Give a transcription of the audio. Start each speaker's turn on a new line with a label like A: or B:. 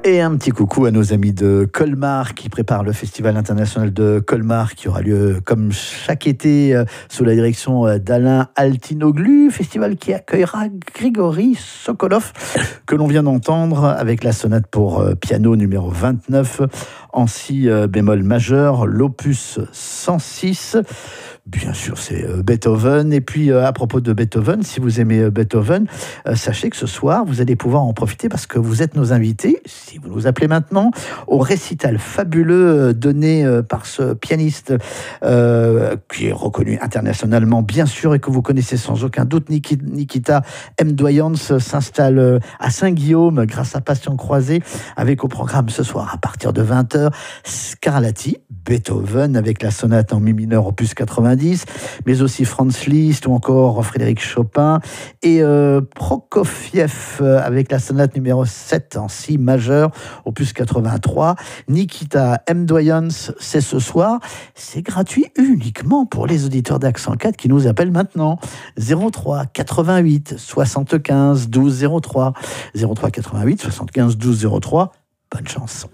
A: Et un petit coucou à nos amis de Colmar qui préparent le Festival international de Colmar qui aura lieu comme chaque été sous la direction d'Alain Altinoglu. Festival qui accueillera Grigory Sokolov que l'on vient d'entendre avec la sonate pour piano numéro 29 en si bémol majeur, l'opus 106. Bien sûr, c'est Beethoven. Et puis, à propos de Beethoven, si vous aimez Beethoven, sachez que ce soir, vous allez pouvoir en profiter parce que vous êtes nos invités, si vous nous appelez maintenant, au récital fabuleux donné par ce pianiste qui est reconnu internationalement, bien sûr, et que vous connaissez sans aucun doute. Nikita M. Doyans s'installe à Saint-Guillaume grâce à Passion Croisée avec au programme ce soir à partir de 20h, Scarlatti, Beethoven avec la sonate en mi mineur opus 90, mais aussi Franz Liszt ou encore Frédéric Chopin et Prokofiev avec la sonate numéro 7 en si majeur opus 83. Nikita M. Doyans, c'est ce soir, c'est gratuit uniquement pour les auditeurs d'Accent 4 qui nous appellent maintenant 03 88 75 12 03 03 88 75 12 03. Bonne chance.